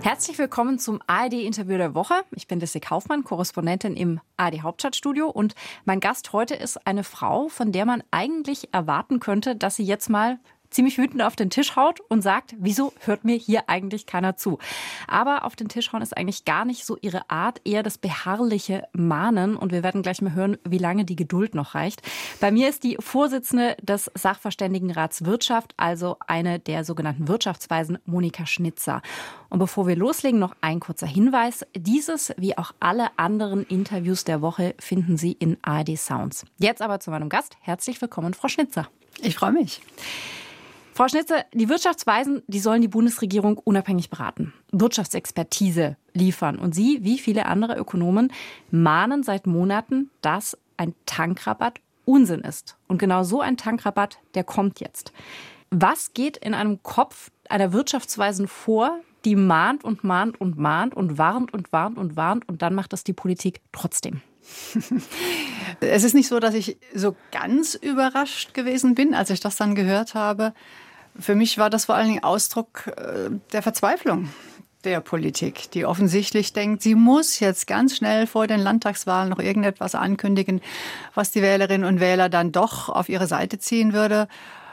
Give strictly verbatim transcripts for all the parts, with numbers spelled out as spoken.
Herzlich willkommen zum A R D-Interview der Woche. Ich bin Lissy Kaufmann, Korrespondentin im A R D-Hauptstadtstudio. Und mein Gast heute ist eine Frau, von der man eigentlich erwarten könnte, dass sie jetzt mal ziemlich wütend auf den Tisch haut und sagt, wieso hört mir hier eigentlich keiner zu? Aber auf den Tisch hauen ist eigentlich gar nicht so ihre Art, eher das beharrliche Mahnen. Und wir werden gleich mal hören, wie lange die Geduld noch reicht. Bei mir ist die Vorsitzende des Sachverständigenrats Wirtschaft, also eine der sogenannten Wirtschaftsweisen, Monika Schnitzer. Und bevor wir loslegen, noch ein kurzer Hinweis. Dieses, wie auch alle anderen Interviews der Woche, finden Sie in A R D Sounds. Jetzt aber zu meinem Gast. Herzlich willkommen, Frau Schnitzer. Ich freue mich. Frau Schnitzer, die Wirtschaftsweisen, die sollen die Bundesregierung unabhängig beraten, Wirtschaftsexpertise liefern. Und Sie, wie viele andere Ökonomen, mahnen seit Monaten, dass ein Tankrabatt Unsinn ist. Und genau so ein Tankrabatt, der kommt jetzt. Was geht in einem Kopf einer Wirtschaftsweisen vor, die mahnt und mahnt und mahnt und warnt und warnt und warnt und dann macht das die Politik trotzdem? Es ist nicht so, dass ich so ganz überrascht gewesen bin, als ich das dann gehört habe. Für mich war das vor allen Dingen Ausdruck der Verzweiflung der Politik, die offensichtlich denkt, sie muss jetzt ganz schnell vor den Landtagswahlen noch irgendetwas ankündigen, was die Wählerinnen und Wähler dann doch auf ihre Seite ziehen würde.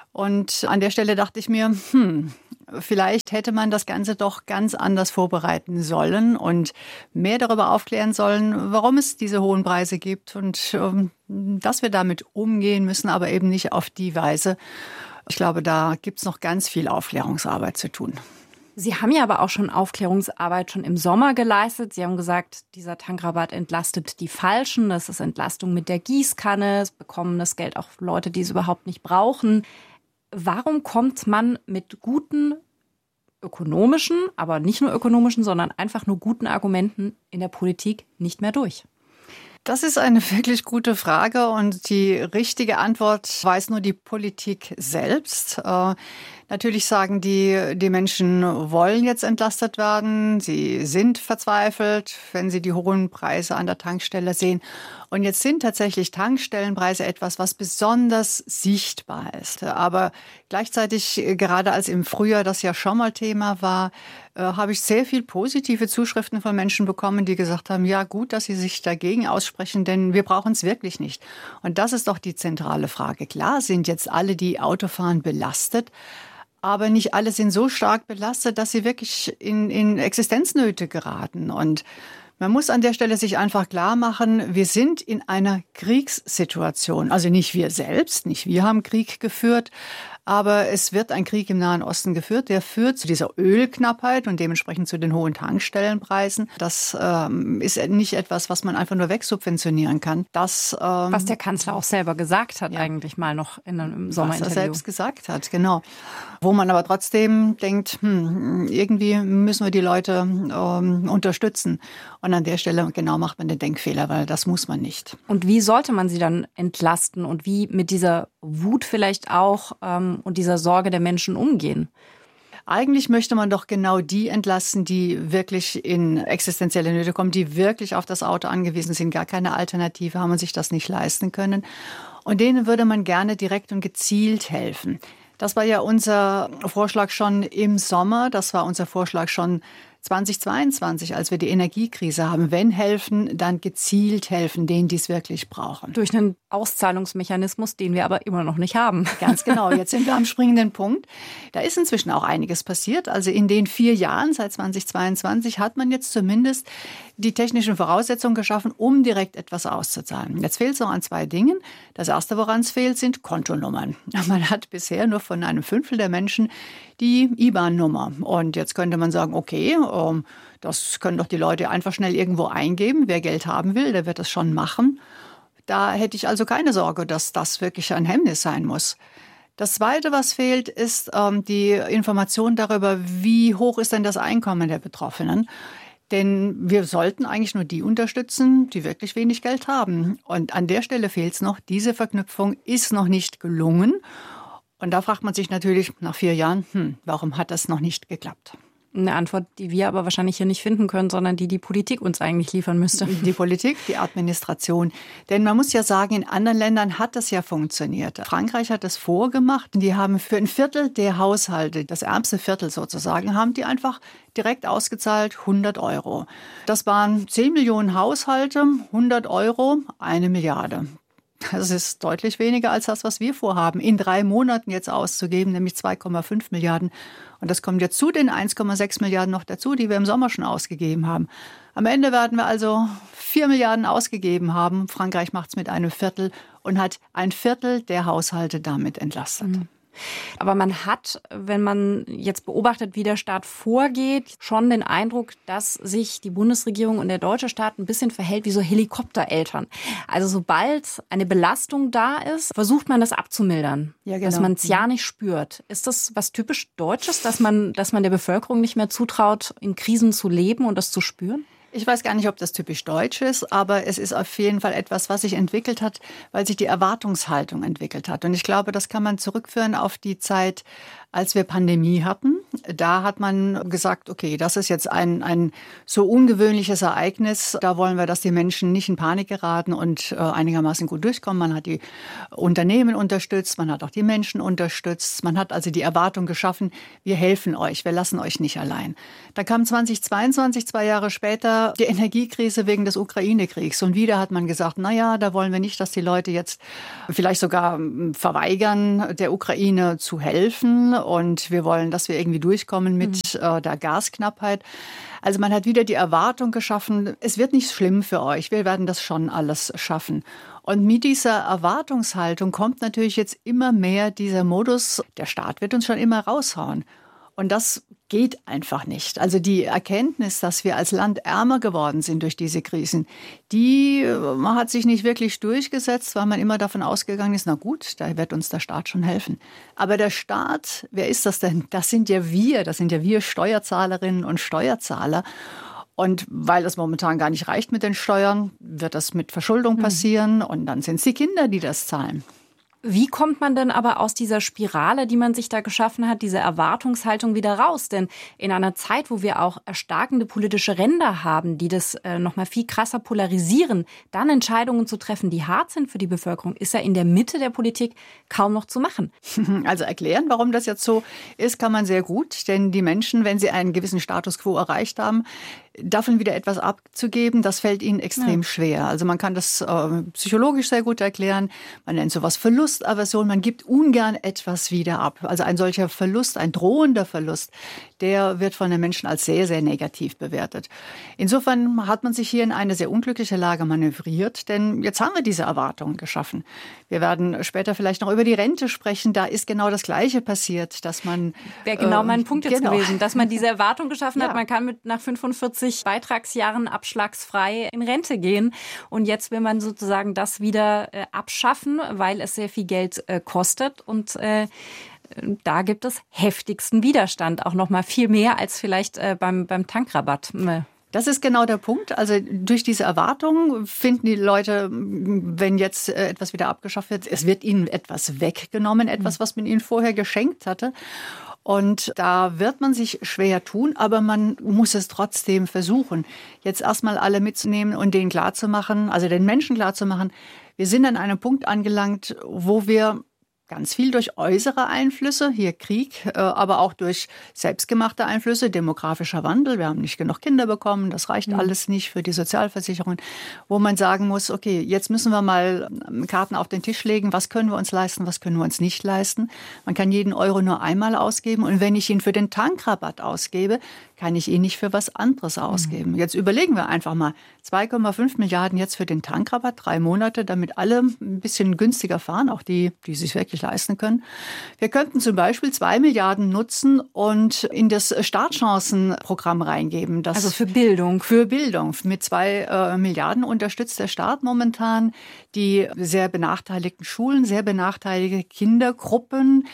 Und an der Stelle dachte ich mir, hm, vielleicht hätte man das Ganze doch ganz anders vorbereiten sollen und mehr darüber aufklären sollen, warum es diese hohen Preise gibt und ähm, dass wir damit umgehen müssen, aber eben nicht auf die Weise. Ich glaube, da gibt es noch ganz viel Aufklärungsarbeit zu tun. Sie haben ja aber auch schon Aufklärungsarbeit schon im Sommer geleistet. Sie haben gesagt, dieser Tankrabatt entlastet die Falschen. Das ist Entlastung mit der Gießkanne. Es bekommen das Geld auch Leute, die es überhaupt nicht brauchen. Warum kommt man mit guten ökonomischen, aber nicht nur ökonomischen, sondern einfach nur guten Argumenten in der Politik nicht mehr durch? Das ist eine wirklich gute Frage und die richtige Antwort weiß nur die Politik selbst. Äh, natürlich sagen die, die Menschen wollen jetzt entlastet werden. Sie sind verzweifelt, wenn sie die hohen Preise an der Tankstelle sehen. Und jetzt sind tatsächlich Tankstellenpreise etwas, was besonders sichtbar ist. Aber gleichzeitig, gerade als im Frühjahr das ja schon mal Thema war, äh, habe ich sehr viel positive Zuschriften von Menschen bekommen, die gesagt haben, ja gut, dass sie sich dagegen aussprechen, denn wir brauchen es wirklich nicht. Und das ist doch die zentrale Frage. Klar sind jetzt alle, die Auto fahren, belastet. Aber nicht alle sind so stark belastet, dass sie wirklich in, in Existenznöte geraten. Und man muss an der Stelle sich einfach klar machen, wir sind in einer Kriegssituation. Also nicht wir selbst, nicht wir haben Krieg geführt, aber es wird ein Krieg im Nahen Osten geführt, der führt zu dieser Ölknappheit und dementsprechend zu den hohen Tankstellenpreisen. Das ähm, ist nicht etwas, was man einfach nur wegsubventionieren kann. Das, ähm, was der Kanzler auch selber gesagt hat, ja. eigentlich mal noch in einem Sommerinterview. Was er selbst gesagt hat, genau. Wo man aber trotzdem denkt, hm, irgendwie müssen wir die Leute ähm, unterstützen. Und an der Stelle genau macht man den Denkfehler, weil das muss man nicht. Und wie sollte man sie dann entlasten und wie mit dieser Wut vielleicht auch ähm, und dieser Sorge der Menschen umgehen? Eigentlich möchte man doch genau die entlasten, die wirklich in existenzielle Nöte kommen, die wirklich auf das Auto angewiesen sind, gar keine Alternative haben und sich das nicht leisten können. Und denen würde man gerne direkt und gezielt helfen. Das war ja unser Vorschlag schon im Sommer, das war unser Vorschlag schon zweitausendzweiundzwanzig, als wir die Energiekrise haben. Wenn helfen, dann gezielt helfen, denen, die es wirklich brauchen. Durch einen Auszahlungsmechanismus, den wir aber immer noch nicht haben. Ganz genau. Jetzt sind wir am springenden Punkt. Da ist inzwischen auch einiges passiert. Also in den vier Jahren seit zweitausendzweiundzwanzig hat man jetzt zumindest die technischen Voraussetzungen geschaffen, um direkt etwas auszuzahlen. Jetzt fehlt es noch an zwei Dingen. Das erste, woran es fehlt, sind Kontonummern. Man hat bisher nur von einem Fünftel der Menschen die I B A N-Nummer. Und jetzt könnte man sagen, okay, das können doch die Leute einfach schnell irgendwo eingeben. Wer Geld haben will, der wird das schon machen. Da hätte ich also keine Sorge, dass das wirklich ein Hemmnis sein muss. Das Zweite, was fehlt, ist ähm, die Information darüber, wie hoch ist denn das Einkommen der Betroffenen. Denn wir sollten eigentlich nur die unterstützen, die wirklich wenig Geld haben. Und an der Stelle fehlt es noch. Diese Verknüpfung ist noch nicht gelungen. Und da fragt man sich natürlich nach vier Jahren, hm, warum hat das noch nicht geklappt? Eine Antwort, die wir aber wahrscheinlich hier nicht finden können, sondern die die Politik uns eigentlich liefern müsste. Die Politik, die Administration. Denn man muss ja sagen, in anderen Ländern hat das ja funktioniert. Frankreich hat das vorgemacht. Die haben für ein Viertel der Haushalte, das ärmste Viertel sozusagen, haben die einfach direkt ausgezahlt hundert Euro. Das waren zehn Millionen Haushalte, hundert Euro, eine Milliarde. Das ist deutlich weniger als das, was wir vorhaben, in drei Monaten jetzt auszugeben, nämlich zwei Komma fünf Milliarden. Und das kommt jetzt zu den eins Komma sechs Milliarden noch dazu, die wir im Sommer schon ausgegeben haben. Am Ende werden wir also vier Milliarden ausgegeben haben. Frankreich macht es mit einem Viertel und hat ein Viertel der Haushalte damit entlastet. Mhm. Aber man hat, wenn man jetzt beobachtet, wie der Staat vorgeht, schon den Eindruck, dass sich die Bundesregierung und der deutsche Staat ein bisschen verhält wie so Helikoptereltern. Also sobald eine Belastung da ist, versucht man das abzumildern, ja, genau. Dass man es ja nicht spürt. Ist das was typisch Deutsches, dass man, dass man der Bevölkerung nicht mehr zutraut, in Krisen zu leben und das zu spüren? Ich weiß gar nicht, ob das typisch deutsch ist, aber es ist auf jeden Fall etwas, was sich entwickelt hat, weil sich die Erwartungshaltung entwickelt hat. Und ich glaube, das kann man zurückführen auf die Zeit, als wir Pandemie hatten. Da hat man gesagt, okay, das ist jetzt ein, ein so ungewöhnliches Ereignis. Da wollen wir, dass die Menschen nicht in Panik geraten und äh, einigermaßen gut durchkommen. Man hat die Unternehmen unterstützt, man hat auch die Menschen unterstützt. Man hat also die Erwartung geschaffen, wir helfen euch, wir lassen euch nicht allein. Da kam zweitausendzweiundzwanzig, zwei Jahre später, die Energiekrise wegen des Ukraine-Kriegs. Und wieder hat man gesagt, na ja, da wollen wir nicht, dass die Leute jetzt vielleicht sogar verweigern, der Ukraine zu helfen. Und wir wollen, dass wir irgendwie durchkommen mit äh, der Gasknappheit. Also man hat wieder die Erwartung geschaffen, es wird nicht schlimm für euch, wir werden das schon alles schaffen. Und mit dieser Erwartungshaltung kommt natürlich jetzt immer mehr dieser Modus, der Staat wird uns schon immer raushauen. Und das geht einfach nicht. Also die Erkenntnis, dass wir als Land ärmer geworden sind durch diese Krisen, die hat sich nicht wirklich durchgesetzt, weil man immer davon ausgegangen ist, na gut, da wird uns der Staat schon helfen. Aber der Staat, wer ist das denn? Das sind ja wir, das sind ja wir Steuerzahlerinnen und Steuerzahler. Und weil das momentan gar nicht reicht mit den Steuern, wird das mit Verschuldung passieren mhm. und dann sind es die Kinder, die das zahlen. Wie kommt man denn aber aus dieser Spirale, die man sich da geschaffen hat, diese Erwartungshaltung wieder raus? Denn in einer Zeit, wo wir auch erstarkende politische Ränder haben, die das äh, noch mal viel krasser polarisieren, dann Entscheidungen zu treffen, die hart sind für die Bevölkerung, ist ja in der Mitte der Politik kaum noch zu machen. Also erklären, warum das jetzt so ist, kann man sehr gut. Denn die Menschen, wenn sie einen gewissen Status quo erreicht haben, davon wieder etwas abzugeben, das fällt ihnen extrem ja. schwer. Also man kann das äh, psychologisch sehr gut erklären. Man nennt sowas Verlustaversion. Man gibt ungern etwas wieder ab. Also ein solcher Verlust, ein drohender Verlust, der wird von den Menschen als sehr, sehr negativ bewertet. Insofern hat man sich hier in eine sehr unglückliche Lage manövriert, denn jetzt haben wir diese Erwartungen geschaffen. Wir werden später vielleicht noch über die Rente sprechen. Da ist genau das Gleiche passiert, dass man... Wäre genau äh, mein Punkt jetzt genau. gewesen, dass man diese Erwartung geschaffen ja. hat, man kann mit nach fünfundvierzig Beitragsjahren abschlagsfrei in Rente gehen. Und jetzt will man sozusagen das wieder äh, abschaffen, weil es sehr viel Geld äh, kostet. Und äh, da gibt es heftigsten Widerstand, auch noch mal viel mehr als vielleicht äh, beim, beim Tankrabatt. Das ist genau der Punkt. Also durch diese Erwartungen finden die Leute, wenn jetzt etwas wieder abgeschafft wird, es wird ihnen etwas weggenommen, etwas, was man ihnen vorher geschenkt hatte. Und da wird man sich schwer tun, aber man muss es trotzdem versuchen, jetzt erstmal alle mitzunehmen und denen klarzumachen, also den Menschen klarzumachen, wir sind an einem Punkt angelangt, wo wir ganz viel durch äußere Einflüsse, hier Krieg, aber auch durch selbstgemachte Einflüsse, demografischer Wandel. Wir haben nicht genug Kinder bekommen, das reicht mhm. alles nicht für die Sozialversicherung, wo man sagen muss, okay, jetzt müssen wir mal Karten auf den Tisch legen, was können wir uns leisten, was können wir uns nicht leisten. Man kann jeden Euro nur einmal ausgeben und wenn ich ihn für den Tankrabatt ausgebe, kann ich ihn nicht für was anderes ausgeben. Mhm. Jetzt überlegen wir einfach mal, zwei Komma fünf Milliarden jetzt für den Tankrabatt, drei Monate, damit alle ein bisschen günstiger fahren, auch die, die sich wirklich leisten können. Wir könnten zum Beispiel zwei Milliarden nutzen und in das Startchancenprogramm reingeben. Das also für Bildung. Für Bildung. Mit zwei äh, Milliarden unterstützt der Staat momentan die sehr benachteiligten Schulen, sehr benachteiligte Kindergruppen,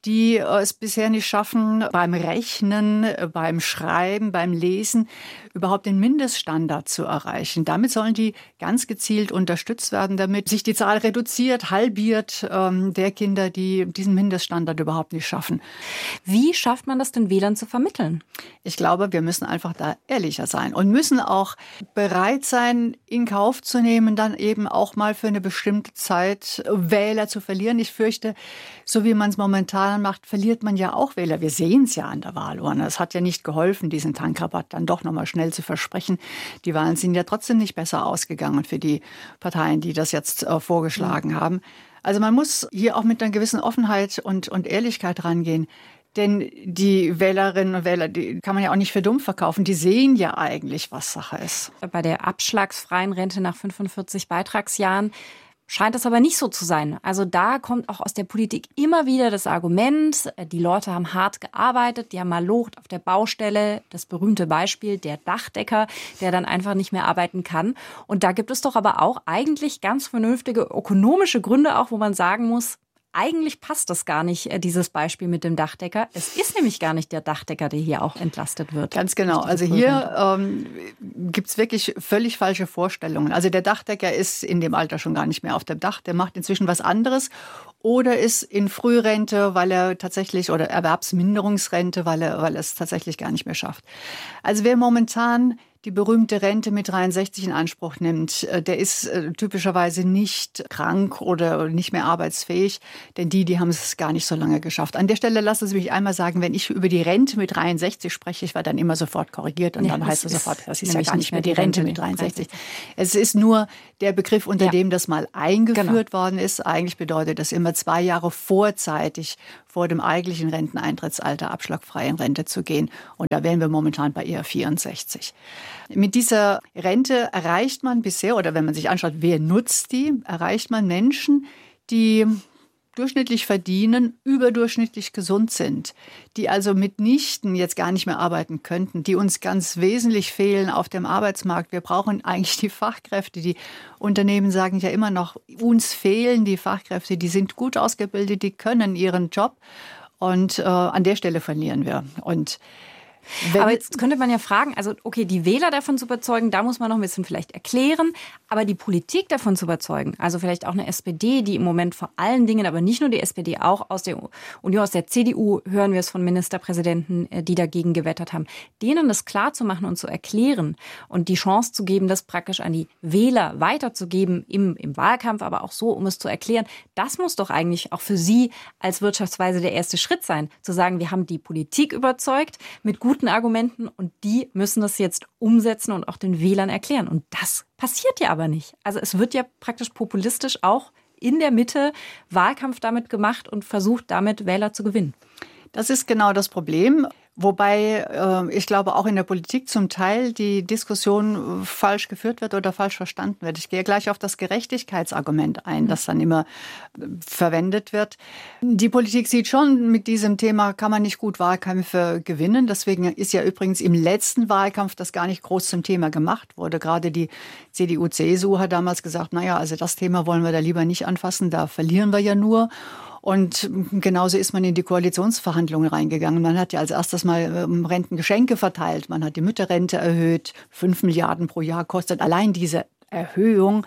die es bisher nicht schaffen, beim Rechnen, beim Schreiben, beim Lesen überhaupt den Mindeststandard zu erreichen. Damit sollen die ganz gezielt unterstützt werden, damit sich die Zahl reduziert, halbiert ähm, der Kinder, die diesen Mindeststandard überhaupt nicht schaffen. Wie schafft man das den Wählern zu vermitteln? Ich glaube, wir müssen einfach da ehrlicher sein und müssen auch bereit sein, in Kauf zu nehmen, dann eben auch mal für eine bestimmte Zeit Wähler zu verlieren. Ich fürchte, so wie man es momentan macht, verliert man ja auch Wähler. Wir sehen es ja an der Wahlurne. Es hat ja nicht geholfen, diesen Tankrabatt dann doch noch mal schnell zu versprechen. Die Wahlen sind ja trotzdem nicht besser ausgegangen für die Parteien, die das jetzt äh, vorgeschlagen mhm. haben. Also man muss hier auch mit einer gewissen Offenheit und, und Ehrlichkeit rangehen. Denn die Wählerinnen und Wähler, die kann man ja auch nicht für dumm verkaufen. Die sehen ja eigentlich, was Sache ist. Bei der abschlagsfreien Rente nach fünfundvierzig Beitragsjahren scheint es aber nicht so zu sein. Also da kommt auch aus der Politik immer wieder das Argument, die Leute haben hart gearbeitet, die haben mal Locht auf der Baustelle, das berühmte Beispiel, der Dachdecker, der dann einfach nicht mehr arbeiten kann. Und da gibt es doch aber auch eigentlich ganz vernünftige ökonomische Gründe auch, wo man sagen muss, eigentlich passt das gar nicht, dieses Beispiel mit dem Dachdecker. Es ist nämlich gar nicht der Dachdecker, der hier auch entlastet wird. Ganz genau. Also hier ähm, gibt es wirklich völlig falsche Vorstellungen. Also der Dachdecker ist in dem Alter schon gar nicht mehr auf dem Dach. Der macht inzwischen was anderes oder ist in Frührente, weil er tatsächlich, oder Erwerbsminderungsrente, weil er, weil er es tatsächlich gar nicht mehr schafft. Also wer momentan die berühmte Rente mit dreiundsechzig in Anspruch nimmt, der ist äh, typischerweise nicht krank oder nicht mehr arbeitsfähig, denn die, die haben es gar nicht so lange geschafft. An der Stelle lassen Sie mich einmal sagen, wenn ich über die Rente mit dreiundsechzig spreche, ich werde dann immer sofort korrigiert und ja, dann heißt es sofort, das ist ja gar nicht mehr die Rente mit dreiundsechzig. Es ist nur der Begriff, unter ja. dem das mal eingeführt genau. worden ist. Eigentlich bedeutet das immer zwei Jahre vorzeitig vor dem eigentlichen Renteneintrittsalter abschlagfrei in Rente zu gehen. Und da wären wir momentan bei eher vierundsechzig. Mit dieser Rente erreicht man bisher, oder wenn man sich anschaut, wer nutzt die, erreicht man Menschen, die durchschnittlich verdienen, überdurchschnittlich gesund sind, die also mitnichten jetzt gar nicht mehr arbeiten könnten, die uns ganz wesentlich fehlen auf dem Arbeitsmarkt. Wir brauchen eigentlich die Fachkräfte. Die Unternehmen sagen ja immer noch, uns fehlen die Fachkräfte, die sind gut ausgebildet, die können ihren Job und äh, an der Stelle verlieren wir. Und Wenn aber jetzt könnte man ja fragen, also okay, die Wähler davon zu überzeugen, da muss man noch ein bisschen vielleicht erklären, aber die Politik davon zu überzeugen, also vielleicht auch eine S P D, die im Moment vor allen Dingen, aber nicht nur die S P D, auch aus der Union, aus der C D U, hören wir es von Ministerpräsidenten, die dagegen gewettert haben, denen das klar zu machen und zu erklären und die Chance zu geben, das praktisch an die Wähler weiterzugeben im, im Wahlkampf, aber auch so, um es zu erklären, das muss doch eigentlich auch für Sie als Wirtschaftsweise der erste Schritt sein, zu sagen, wir haben die Politik überzeugt mit guten Argumenten und die müssen das jetzt umsetzen und auch den Wählern erklären. Und das passiert ja aber nicht. Also es wird ja praktisch populistisch auch in der Mitte Wahlkampf damit gemacht und versucht damit Wähler zu gewinnen. Das ist genau das Problem. Wobei äh, ich glaube, auch in der Politik zum Teil die Diskussion falsch geführt wird oder falsch verstanden wird. Ich gehe gleich auf das Gerechtigkeitsargument ein, das dann immer verwendet wird. Die Politik sieht schon, mit diesem Thema kann man nicht gut Wahlkämpfe gewinnen. Deswegen ist ja übrigens im letzten Wahlkampf das gar nicht groß zum Thema gemacht wurde. Gerade die C D U C S U hat damals gesagt, naja, also das Thema wollen wir da lieber nicht anfassen, da verlieren wir ja nur. Und genauso ist man in die Koalitionsverhandlungen reingegangen. Man hat ja als erstes mal Rentengeschenke verteilt. Man hat die Mütterrente erhöht. Fünf Milliarden pro Jahr kostet allein diese Erhöhung.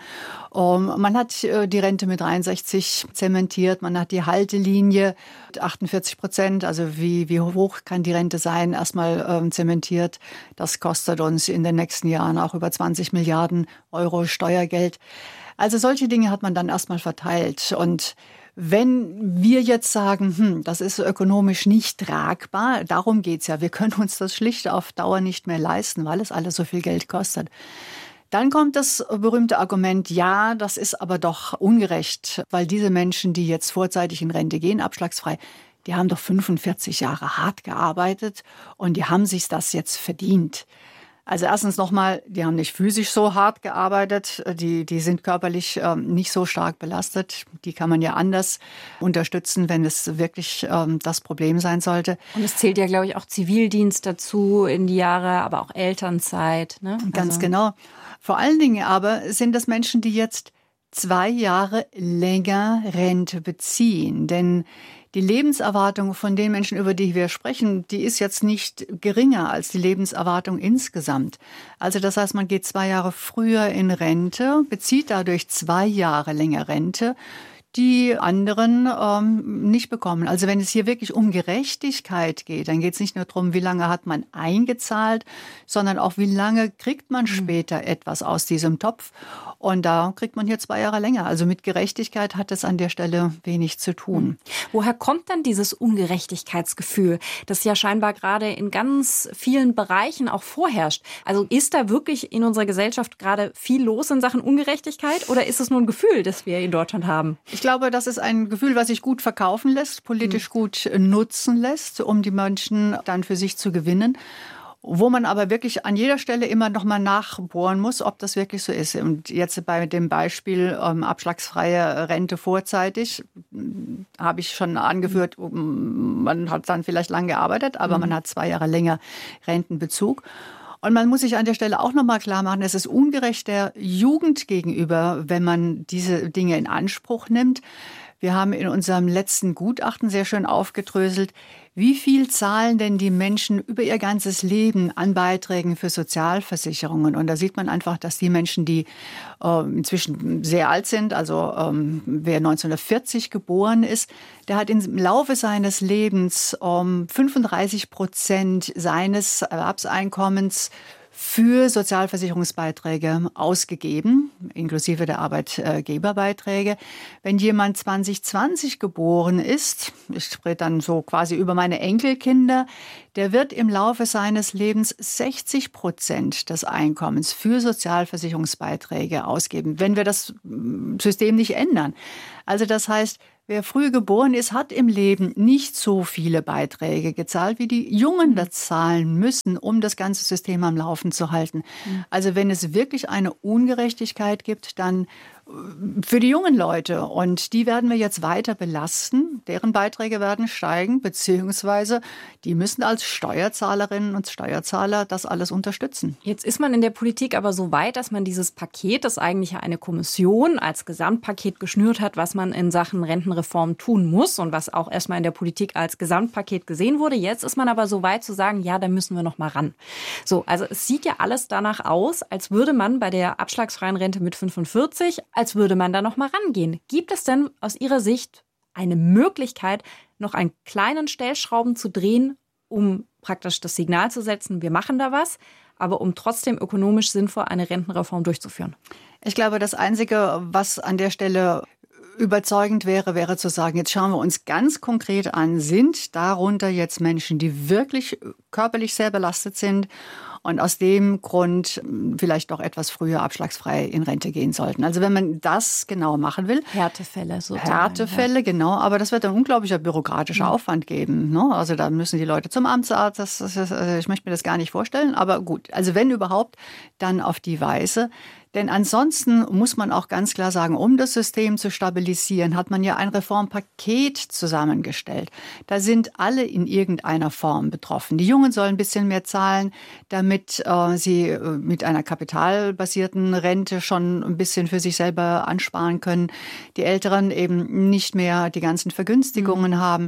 Man hat die Rente mit dreiundsechzig zementiert. Man hat die Haltelinie achtundvierzig Prozent, also wie, wie hoch kann die Rente sein, erstmal zementiert. Das kostet uns in den nächsten Jahren auch über zwanzig Milliarden Euro Steuergeld. Also solche Dinge hat man dann erstmal verteilt. Und wenn wir jetzt sagen, hm, das ist ökonomisch nicht tragbar, darum geht's ja, wir können uns das schlicht auf Dauer nicht mehr leisten, weil es alles so viel Geld kostet. Dann kommt das berühmte Argument, ja, das ist aber doch ungerecht, weil diese Menschen, die jetzt vorzeitig in Rente gehen, abschlagsfrei, die haben doch fünfundvierzig Jahre hart gearbeitet und die haben sich das jetzt verdient. Also erstens nochmal, die haben nicht physisch so hart gearbeitet, die, die sind körperlich ähm, nicht so stark belastet. Die kann man ja anders unterstützen, wenn es wirklich ähm, das Problem sein sollte. Und es zählt ja, glaube ich, auch Zivildienst dazu in die Jahre, aber auch Elternzeit. Ne? Ganz also. genau. Vor allen Dingen aber sind das Menschen, die jetzt zwei Jahre länger Rente beziehen. Denn die Lebenserwartung von den Menschen, über die wir sprechen, die ist jetzt nicht geringer als die Lebenserwartung insgesamt. Also das heißt, man geht zwei Jahre früher in Rente, bezieht dadurch zwei Jahre länger Rente, die anderen ähm, nicht bekommen. Also wenn es hier wirklich um Gerechtigkeit geht, dann geht es nicht nur darum, wie lange hat man eingezahlt, sondern auch, wie lange kriegt man später etwas aus diesem Topf. Und da kriegt man hier zwei Jahre länger. Also mit Gerechtigkeit hat es an der Stelle wenig zu tun. Woher kommt dann dieses Ungerechtigkeitsgefühl, das ja scheinbar gerade in ganz vielen Bereichen auch vorherrscht? Also ist da wirklich in unserer Gesellschaft gerade viel los in Sachen Ungerechtigkeit oder ist es nur ein Gefühl, das wir in Deutschland haben? Ich glaube, das ist ein Gefühl, was sich gut verkaufen lässt, politisch gut nutzen lässt, um die Menschen dann für sich zu gewinnen. Wo man aber wirklich an jeder Stelle immer noch mal nachbohren muss, ob das wirklich so ist. Und jetzt bei dem Beispiel ähm, abschlagsfreie Rente vorzeitig habe ich schon angeführt, man hat dann vielleicht lang gearbeitet, aber mhm. man hat zwei Jahre länger Rentenbezug. Und man muss sich an der Stelle auch noch mal klar machen, es ist ungerecht der Jugend gegenüber, wenn man diese Dinge in Anspruch nimmt. Wir haben in unserem letzten Gutachten sehr schön aufgedröselt, wie viel zahlen denn die Menschen über ihr ganzes Leben an Beiträgen für Sozialversicherungen? Und da sieht man einfach, dass die Menschen, die äh, inzwischen sehr alt sind, also ähm, wer neunzehnhundertvierzig geboren ist, der hat im Laufe seines Lebens ähm, fünfunddreißig Prozent seines Erwerbseinkommens für Sozialversicherungsbeiträge ausgegeben, inklusive der Arbeitgeberbeiträge. Wenn jemand zwanzig zwanzig geboren ist, ich spreche dann so quasi über meine Enkelkinder, der wird im Laufe seines Lebens sechzig Prozent des Einkommens für Sozialversicherungsbeiträge ausgeben, wenn wir das System nicht ändern. Also das heißt, wer früh geboren ist, hat im Leben nicht so viele Beiträge gezahlt, wie die Jungen das zahlen müssen, um das ganze System am Laufen zu halten. Also wenn es wirklich eine Ungerechtigkeit gibt, dann für die jungen Leute. Und die werden wir jetzt weiter belasten. Deren Beiträge werden steigen, beziehungsweise die müssen als Steuerzahlerinnen und Steuerzahler das alles unterstützen. Jetzt ist man in der Politik aber so weit, dass man dieses Paket, das eigentlich eine Kommission als Gesamtpaket geschnürt hat, was man in Sachen Rentenreform tun muss und was auch erstmal in der Politik als Gesamtpaket gesehen wurde. Jetzt ist man aber so weit zu sagen, ja, da müssen wir noch mal ran. So, also es sieht ja alles danach aus, als würde man bei der abschlagsfreien Rente mit fünfundvierzig, als würde man da noch mal rangehen. Gibt es denn aus Ihrer Sicht eine Möglichkeit, noch einen kleinen Stellschrauben zu drehen, um praktisch das Signal zu setzen, wir machen da was, aber um trotzdem ökonomisch sinnvoll eine Rentenreform durchzuführen? Ich glaube, das Einzige, was an der Stelle überzeugend wäre, wäre zu sagen, jetzt schauen wir uns ganz konkret an, sind darunter jetzt Menschen, die wirklich körperlich sehr belastet sind und aus dem Grund vielleicht doch etwas früher abschlagsfrei in Rente gehen sollten. Also wenn man das genau machen will. Härtefälle sozusagen. Härtefälle, ja. Genau. Aber das wird ein unglaublicher bürokratischer mhm. Aufwand geben. Ne? Also da müssen die Leute zum Amtsarzt. Das, das, das, also ich möchte mir das gar nicht vorstellen. Aber gut, also wenn überhaupt, dann auf die Weise. Denn ansonsten muss man auch ganz klar sagen, um das System zu stabilisieren, hat man ja ein Reformpaket zusammengestellt. Da sind alle in irgendeiner Form betroffen. Die Jungen sollen ein bisschen mehr zahlen, damit äh, sie äh, mit einer kapitalbasierten Rente schon ein bisschen für sich selber ansparen können. Die Älteren eben nicht mehr die ganzen Vergünstigungen mhm. haben.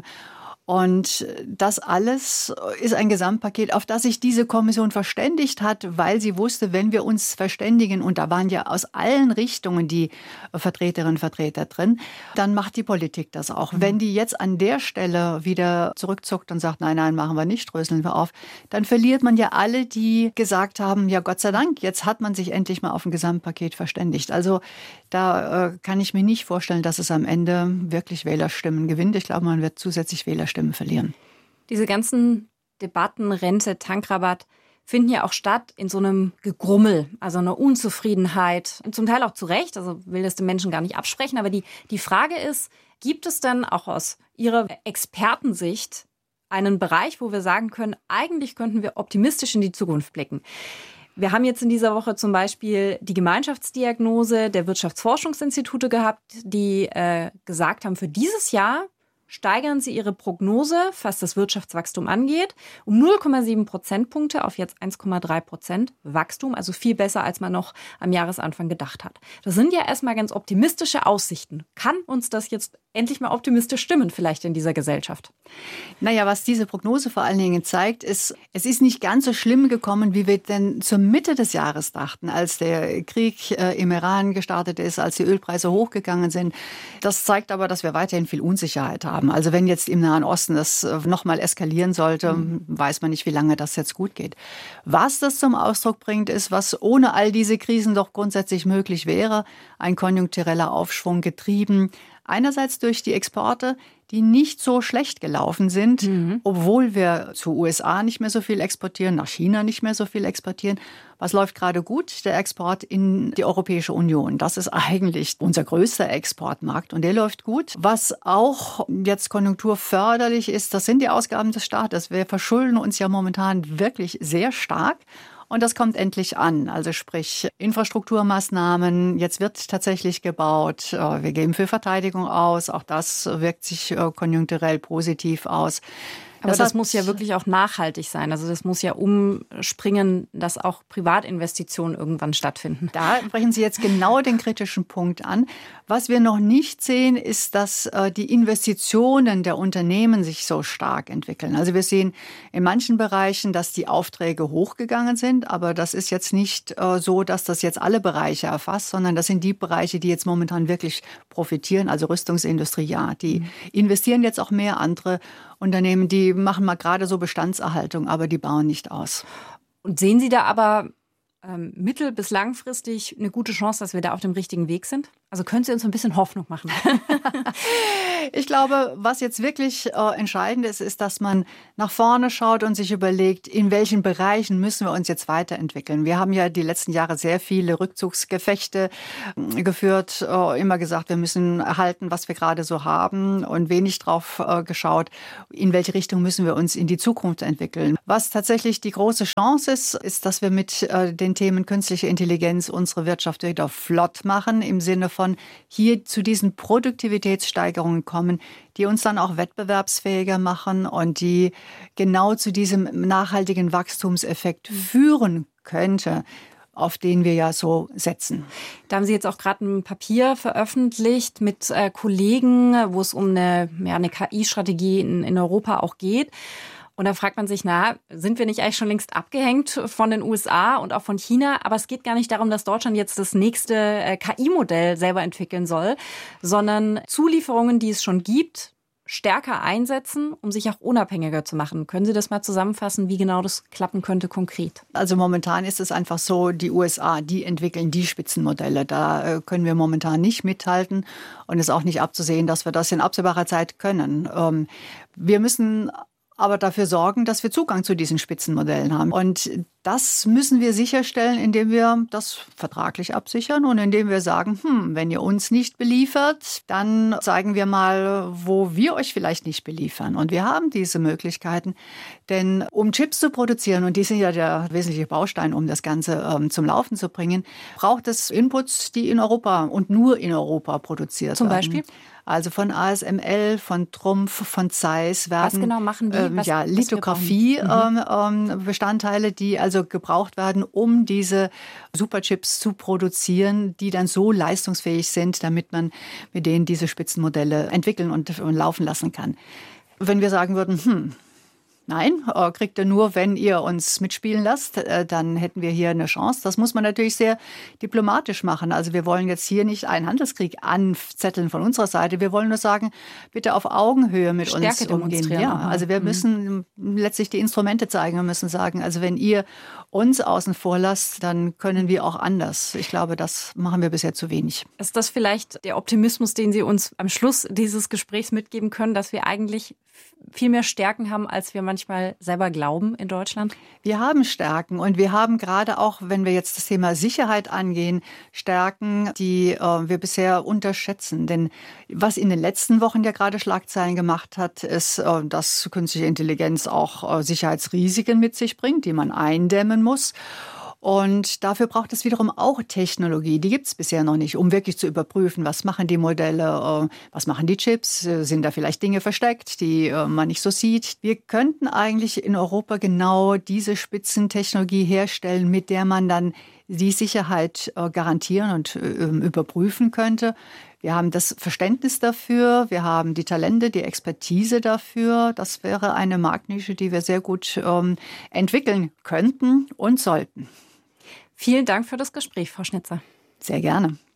Und das alles ist ein Gesamtpaket, auf das sich diese Kommission verständigt hat, weil sie wusste, wenn wir uns verständigen, und da waren ja aus allen Richtungen die Vertreterinnen und Vertreter drin, dann macht die Politik das auch. Mhm. Wenn die jetzt an der Stelle wieder zurückzuckt und sagt, nein, nein, machen wir nicht, dröseln wir auf, dann verliert man ja alle, die gesagt haben, ja Gott sei Dank, jetzt hat man sich endlich mal auf ein Gesamtpaket verständigt. Also da äh, kann ich mir nicht vorstellen, dass es am Ende wirklich Wählerstimmen gewinnt. Ich glaube, man wird zusätzlich Wählerstimmen Stimmen verlieren. Diese ganzen Debatten, Rente, Tankrabatt, finden ja auch statt in so einem Gegrummel, also einer Unzufriedenheit. Und zum Teil auch zu Recht, also will das den Menschen gar nicht absprechen. Aber die, die Frage ist, gibt es denn auch aus Ihrer Expertensicht einen Bereich, wo wir sagen können, eigentlich könnten wir optimistisch in die Zukunft blicken? Wir haben jetzt in dieser Woche zum Beispiel die Gemeinschaftsdiagnose der Wirtschaftsforschungsinstitute gehabt, die äh, gesagt haben, für dieses Jahr steigern sie ihre Prognose, was das Wirtschaftswachstum angeht, um null Komma sieben Prozentpunkte auf jetzt eins Komma drei Prozent Wachstum, also viel besser, als man noch am Jahresanfang gedacht hat. Das sind ja erstmal ganz optimistische Aussichten. Kann uns das jetzt endlich mal optimistisch stimmen, vielleicht in dieser Gesellschaft? Naja, was diese Prognose vor allen Dingen zeigt, ist, es ist nicht ganz so schlimm gekommen, wie wir denn zur Mitte des Jahres dachten, als der Krieg äh, im Iran gestartet ist, als die Ölpreise hochgegangen sind. Das zeigt aber, dass wir weiterhin viel Unsicherheit haben. Also wenn jetzt im Nahen Osten das nochmal eskalieren sollte, mhm. weiß man nicht, wie lange das jetzt gut geht. Was das zum Ausdruck bringt, ist, was ohne all diese Krisen doch grundsätzlich möglich wäre, ein konjunktureller Aufschwung getrieben. Einerseits durch die Exporte, die nicht so schlecht gelaufen sind, mhm. obwohl wir zu U S A nicht mehr so viel exportieren, nach China nicht mehr so viel exportieren. Was läuft gerade gut? Der Export in die Europäische Union. Das ist eigentlich unser größter Exportmarkt und der läuft gut. Was auch jetzt konjunkturförderlich ist, das sind die Ausgaben des Staates. Wir verschulden uns ja momentan wirklich sehr stark. Und das kommt endlich an, also sprich Infrastrukturmaßnahmen. Jetzt wird tatsächlich gebaut. Wir geben für Verteidigung aus. Auch das wirkt sich konjunkturell positiv aus. Aber das, das muss ja wirklich auch nachhaltig sein. Also das muss ja umspringen, dass auch Privatinvestitionen irgendwann stattfinden. Da sprechen Sie jetzt genau den kritischen Punkt an. Was wir noch nicht sehen, ist, dass die Investitionen der Unternehmen sich so stark entwickeln. Also wir sehen in manchen Bereichen, dass die Aufträge hochgegangen sind. Aber das ist jetzt nicht so, dass das jetzt alle Bereiche erfasst, sondern das sind die Bereiche, die jetzt momentan wirklich profitieren. Also Rüstungsindustrie, ja, die mhm. investieren jetzt auch mehr. Andere Unternehmen, die machen mal gerade so Bestandserhaltung, aber die bauen nicht aus. Und sehen Sie da aber ähm, mittel- bis langfristig eine gute Chance, dass wir da auf dem richtigen Weg sind? Also können Sie uns ein bisschen Hoffnung machen? Ich glaube, was jetzt wirklich äh, entscheidend ist, ist, dass man nach vorne schaut und sich überlegt, in welchen Bereichen müssen wir uns jetzt weiterentwickeln. Wir haben ja die letzten Jahre sehr viele Rückzugsgefechte äh, geführt, äh, immer gesagt, wir müssen erhalten, was wir gerade so haben und wenig drauf äh, geschaut, in welche Richtung müssen wir uns in die Zukunft entwickeln. Was tatsächlich die große Chance ist, ist, dass wir mit äh, den Themen künstliche Intelligenz unsere Wirtschaft wieder flott machen, im Sinne von hier zu diesen Produktivitätssteigerungen kommen, die uns dann auch wettbewerbsfähiger machen und die genau zu diesem nachhaltigen Wachstumseffekt führen könnte, auf den wir ja so setzen. Da haben Sie jetzt auch gerade ein Papier veröffentlicht mit äh, Kollegen, wo es um eine, ja, eine K I-Strategie in, in Europa auch geht. Und da fragt man sich, na, sind wir nicht eigentlich schon längst abgehängt von den U S A und auch von China? Aber es geht gar nicht darum, dass Deutschland jetzt das nächste äh, K I-Modell selber entwickeln soll, sondern Zulieferungen, die es schon gibt, stärker einsetzen, um sich auch unabhängiger zu machen. Können Sie das mal zusammenfassen, wie genau das klappen könnte konkret? Also momentan ist es einfach so, die U S A, die entwickeln die Spitzenmodelle. Da können wir momentan nicht mithalten und es ist auch nicht abzusehen, dass wir das in absehbarer Zeit können. Ähm, wir müssen aber dafür sorgen, dass wir Zugang zu diesen Spitzenmodellen haben. Und das müssen wir sicherstellen, indem wir das vertraglich absichern und indem wir sagen, hm, wenn ihr uns nicht beliefert, dann zeigen wir mal, wo wir euch vielleicht nicht beliefern. Und wir haben diese Möglichkeiten, denn um Chips zu produzieren, und die sind ja der wesentliche Baustein, um das Ganze ähm, zum Laufen zu bringen, braucht es Inputs, die in Europa und nur in Europa produziert Zum werden. Beispiel? Also von A S M L, von Trumpf, von Zeiss werden was genau machen die? Ähm, was, ja, Lithografie-Bestandteile, mhm. ähm, die also gebraucht werden, um diese Superchips zu produzieren, die dann so leistungsfähig sind, damit man mit denen diese Spitzenmodelle entwickeln und, und laufen lassen kann. Wenn wir sagen würden, hm, nein, kriegt ihr nur, wenn ihr uns mitspielen lasst, dann hätten wir hier eine Chance. Das muss man natürlich sehr diplomatisch machen. Also wir wollen jetzt hier nicht einen Handelskrieg anzetteln von unserer Seite. Wir wollen nur sagen, bitte auf Augenhöhe mit Stärke uns umgehen. Ja, also wir müssen mhm. letztlich die Instrumente zeigen. Wir müssen sagen, also wenn ihr uns außen vor lasst, dann können wir auch anders. Ich glaube, das machen wir bisher zu wenig. Ist das vielleicht der Optimismus, den Sie uns am Schluss dieses Gesprächs mitgeben können, dass wir eigentlich viel mehr Stärken haben, als wir manchmal selber glauben in Deutschland? Wir haben Stärken und wir haben gerade auch, wenn wir jetzt das Thema Sicherheit angehen, Stärken, die äh, wir bisher unterschätzen. Denn was in den letzten Wochen ja gerade Schlagzeilen gemacht hat, ist, äh, dass künstliche Intelligenz auch äh, Sicherheitsrisiken mit sich bringt, die man eindämmen muss. Und dafür braucht es wiederum auch Technologie. Die gibt es bisher noch nicht, um wirklich zu überprüfen, was machen die Modelle, was machen die Chips, sind da vielleicht Dinge versteckt, die man nicht so sieht. Wir könnten eigentlich in Europa genau diese Spitzentechnologie herstellen, mit der man dann die Sicherheit garantieren und überprüfen könnte. Wir haben das Verständnis dafür, wir haben die Talente, die Expertise dafür. Das wäre eine Marktnische, die wir sehr gut ähm, entwickeln könnten und sollten. Vielen Dank für das Gespräch, Frau Schnitzer. Sehr gerne.